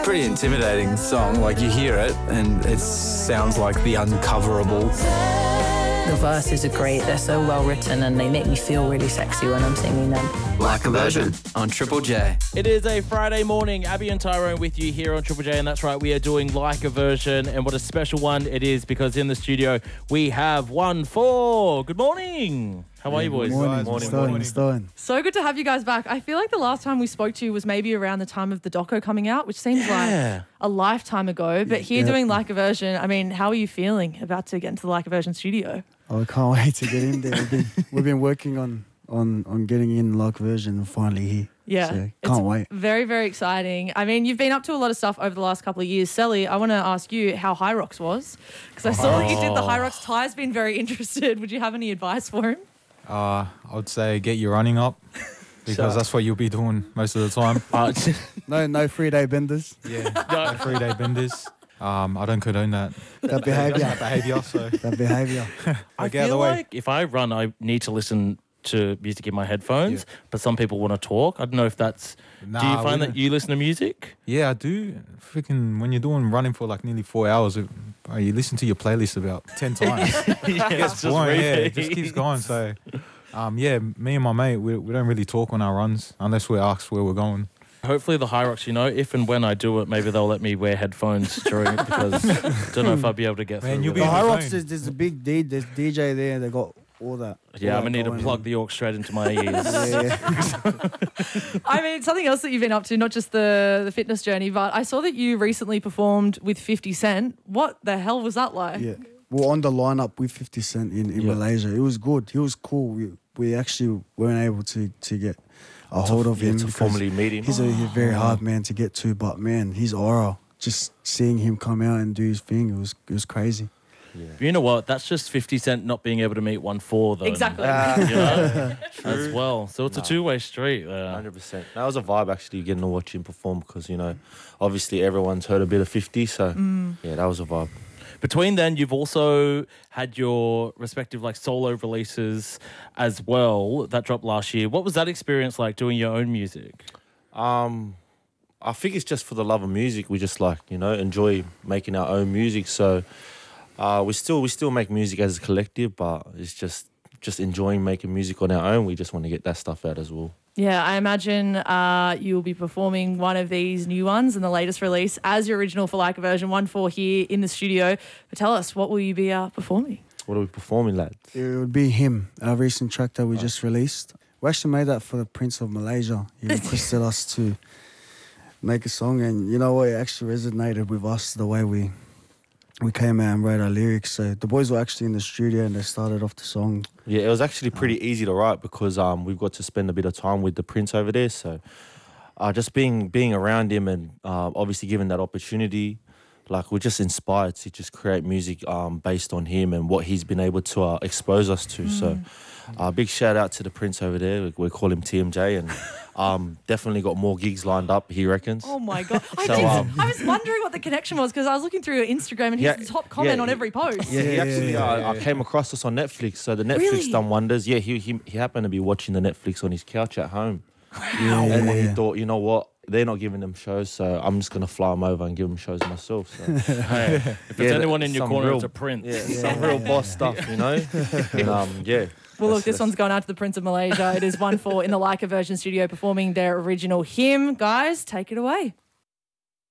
pretty intimidating song. Like, you hear it and it sounds like the uncoverable. The verses are great. They're so well written and they make me feel really sexy when I'm singing them. Like a Version on Triple J. It is a Friday morning. Abby and Tyrone with you here on Triple J, and that's right, we are doing Like a Version, and what a special one it is because in the studio we have 1-4. Good morning. How are you boys? Morning. So good to have you guys back. I feel like the last time we spoke to you was maybe around the time of the doco coming out, which seems like a lifetime ago. But here doing Like a Version, I mean, how are you feeling about to get into the Like a Version studio? Oh, I can't wait to get in there. We've been working on getting in Like a Version and finally here. Yeah. So can't wait. Very, very exciting. I mean, you've been up to a lot of stuff over the last couple of years. Sally, I want to ask you how High Rocks was, because I saw that you did the High Rocks. Ty's been very interested. Would you have any advice for him? I would say get your running up because that's what you'll be doing most of the time. No 3-day benders. Yeah, no 3-day benders. I don't condone that. That behaviour. So That behaviour. I feel like if I run, I need to listen to music in my headphones, but some people want to talk. I don't know if that's... Nah, do you find that you listen to music? Yeah, I do. Freaking when you're doing running for like nearly 4 hours, you listen to your playlist about 10 times. It's boring, it just keeps going. So, me and my mate, we don't really talk on our runs unless we're asked where we're going. Hopefully the High Rocks, if and when I do it, maybe they'll let me wear headphones during it because I don't know if I'll be able to get through you'll it. be The in High the Rocks, zone. there's a big there's DJ there. They got all that. Yeah, I'm going to need to going plug on. the aux straight into my ears. I mean, something else that you've been up to, not just the fitness journey, but I saw that you recently performed with 50 Cent. What the hell was that like? Yeah. We're on the lineup with 50 Cent in Malaysia. It was good. He was cool. We actually weren't able to get a hold of him. To formally meet him. He's a very hard man to get to, but man, his aura, just seeing him come out and do his thing, it was crazy. You know what? That's just 50 Cent not being able to meet 1-4 though. Exactly. As well. So it's a two-way street there. 100%. That was a vibe actually getting to watch him perform because, obviously everyone's heard a bit of 50, so that was a vibe. Between then, you've also had your respective solo releases as well that dropped last year. What was that experience like doing your own music? I think it's just for the love of music. We just enjoy making our own music. So we still make music as a collective, but it's just enjoying making music on our own. We just want to get that stuff out as well. Yeah, I imagine you'll be performing one of these new ones in the latest release as your original for Like a Version 1-4 here in the studio. But tell us, what will you be performing? What are we performing, lads? It would be Him, our recent track that we just released. We actually made that for the Prince of Malaysia. He requested us to make a song, and you know what? It actually resonated with us the way we came out and wrote our lyrics. So the boys were actually in the studio and they started off the song. Yeah, it was actually pretty easy to write because we've got to spend a bit of time with the Prince over there. So just being around him and obviously given that opportunity, we're just inspired to just create music based on him and what he's been able to expose us to. So big shout out to the Prince over there. We call him TMJ, and definitely got more gigs lined up, he reckons. Oh my God. I was wondering what the connection was because I was looking through your Instagram and he's the top comment on every post. Yeah, he actually, I came across us on Netflix. So the Netflix done wonders. Yeah, he happened to be watching the Netflix on his couch at home. And then he thought, you know what? They're not giving them shows, so I'm just going to fly them over and give them shows myself. So. Hey, if it's anyone in your corner, it's a Prince. Yeah, some real boss stuff, And, Well, look, this one's gone out to the Prince of Malaysia. It is 1-4 in the Like a Version studio performing their original Him. Guys, take it away.